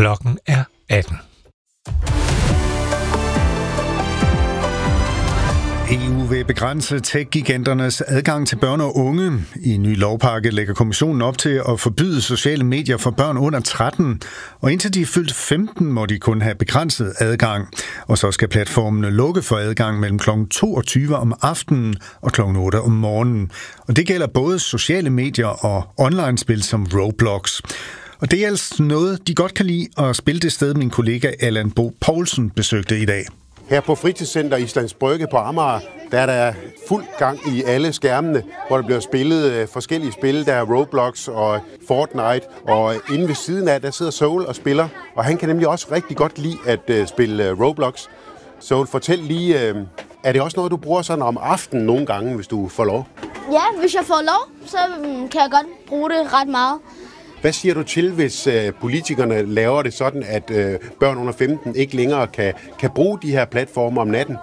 Klokken er 18. EU vil begrænse tech-giganternes adgang til børn og unge. I en ny lovpakke lægger kommissionen op til at forbyde sociale medier for børn under 13, og indtil de er fyldt 15, må de kun have begrænset adgang. Og så skal platformene lukke for adgang mellem kl. 22 om aftenen og kl. 8 om morgenen. Og det gælder både sociale medier og online-spil som Roblox. Og det er altså noget, de godt kan lide at spille det sted, min kollega Allan Bo Poulsen besøgte i dag. Her på Fritidscenter Islands Brygge på Amager, der er der fuld gang i alle skærmene, hvor der bliver spillet forskellige spil. Der er Roblox og Fortnite, og inde ved siden af, der sidder Soul og spiller. Og han kan nemlig også rigtig godt lide at spille Roblox. Soul, fortæl lige, er det også noget, du bruger sådan om aftenen nogle gange, hvis du får lov? Ja, hvis jeg får lov, så kan jeg godt bruge det ret meget. Hvad siger du til, hvis politikerne laver det sådan, at børn under 15 ikke længere kan bruge de her platforme om natten?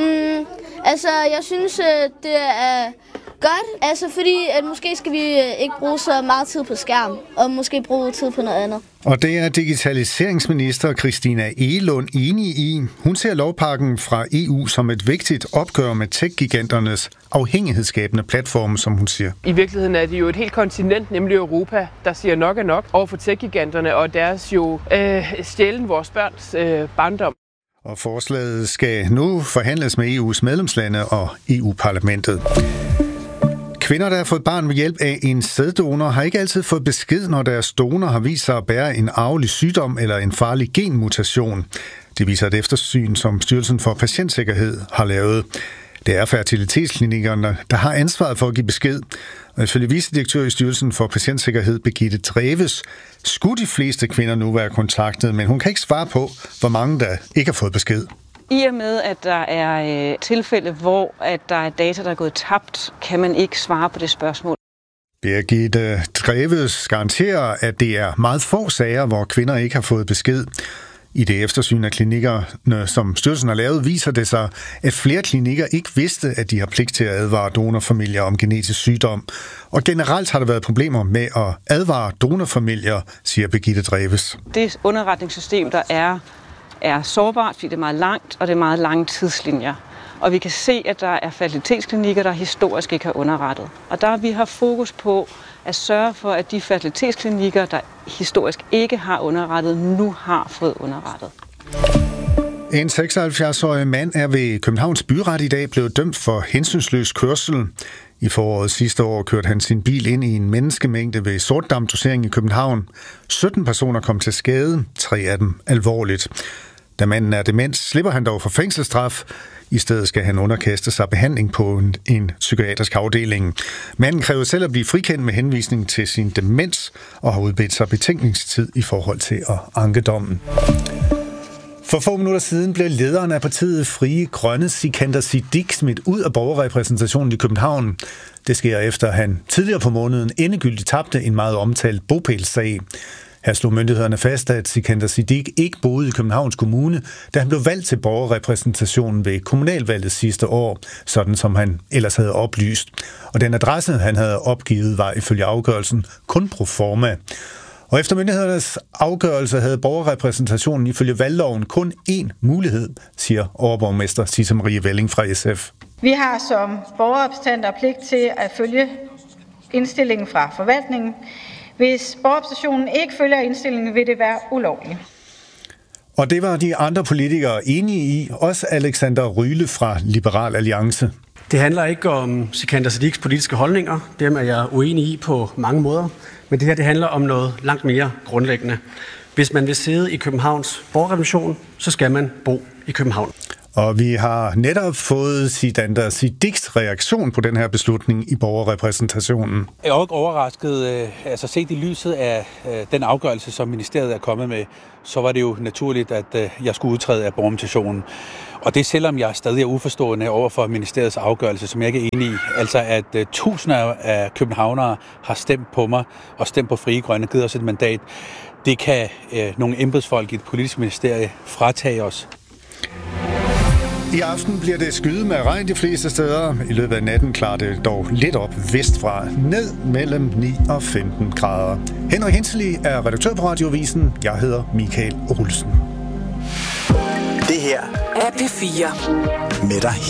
Jeg synes, det er godt, fordi at måske skal vi ikke bruge så meget tid på skærm, og måske bruge tid på noget andet. Og det er digitaliseringsminister Christina Egelund enig i. Hun ser lovpakken fra EU som et vigtigt opgør med tech-giganternes afhængighedsskabende platforme, som hun siger. I virkeligheden er det jo et helt kontinent, nemlig Europa, der siger nok er nok over for tech-giganterne og deres jo stjælen vores børns barndom. Og forslaget skal nu forhandles med EU's medlemslande og EU-parlamentet. Kvinder, der har fået barn ved hjælp af en sæddonor, har ikke altid fået besked, når deres donor har vist sig at bære en arvelig sygdom eller en farlig genmutation. Det viser et eftersyn, som Styrelsen for Patientsikkerhed har lavet. Det er fertilitetsklinikkerne, der har ansvaret for at give besked. Og ifølge vicedirektør i Styrelsen for Patientsikkerhed, Birgitte Dreves, skulle de fleste kvinder nu være kontaktet, men hun kan ikke svare på, hvor mange der ikke har fået besked. I og med, at der er tilfælde, hvor at der er data, der er gået tabt, kan man ikke svare på det spørgsmål. Birgitte Dreves garanterer, at det er meget få sager, hvor kvinder ikke har fået besked. I det eftersyn af klinikkerne, som styrelsen har lavet, viser det sig, at flere klinikker ikke vidste, at de har pligt til at advare donorfamilier om genetisk sygdom. Og generelt har der været problemer med at advare donorfamilier, siger Birgitte Dreves. Det underretningssystem, der er sårbart, fordi det er meget langt, og det er meget lange tidslinjer. Og vi kan se, at der er fertilitetsklinikker, der historisk ikke har underrettet. Og der har vi haft fokus på at sørge for, at de fertilitetsklinikker, der historisk ikke har underrettet, nu har fået underrettet. En 76-årig mand er ved Københavns Byret i dag blevet dømt for hensynsløs kørsel. I foråret sidste år kørte han sin bil ind i en menneskemængde ved Sortedam-dosering i København. 17 personer kom til skade, 3 af dem alvorligt. Da manden er dement, slipper han dog for fængselsstraf. I stedet skal han underkaste sig behandling på en psykiatrisk afdeling. Manden kræver selv at blive frikendt med henvisning til sin demens og har udbedt sig betænkningstid i forhold til at anke dommen. For få minutter siden blev lederen af partiet Frie Grønne, Sikander Siddique, smidt ud af borgerrepræsentationen i København. Det sker efter, han tidligere på måneden endegyldigt tabte en meget omtalt bopælssag. Her slog myndighederne fast, at Sikander Siddique ikke boede i Københavns Kommune, da han blev valgt til borgerrepræsentationen ved kommunalvalget sidste år, sådan som han ellers havde oplyst. Og den adresse, han havde opgivet, var ifølge afgørelsen kun proforma. Og efter myndighedernes afgørelse havde borgerrepræsentationen ifølge valgloven kun én mulighed, siger overborgmester Sisse Marie Velling fra SF. Vi har som borgerrepræsentanter pligt til at følge indstillingen fra forvaltningen. Hvis borgerrepræsentationen ikke følger indstillingen, vil det være ulovligt. Og det var de andre politikere enige i, også Alexander Ryle fra Liberal Alliance. Det handler ikke om Sikander Siddiques politiske holdninger. Dem er jeg uenig i på mange måder. Men det her det handler om noget langt mere grundlæggende. Hvis man vil sidde i Københavns borgerrepræsentation, så skal man bo i København. Og vi har netop fået Sikander Siddiques reaktion på den her beslutning i borgerrepræsentationen. Jeg er ikke overrasket, set i lyset af den afgørelse, som ministeriet er kommet med, så var det jo naturligt, at jeg skulle udtræde af borgerrepræsentationen. Og det selvom jeg stadig er uforstående over for ministeriets afgørelse, som jeg ikke er enig i. Altså at tusinder af københavnere har stemt på mig og stemt på Frie Grønne, givet os et mandat. Det kan nogle embedsfolk i et politisk ministerie fratage os. I aften bliver det skyet med regn de fleste steder. I løbet af natten klarer det dog lidt op vestfra, ned mellem 9 og 15 grader. Henrik Hensli er redaktør på Radioavisen. Jeg hedder Michael Olsen. Det her er P4 med dig.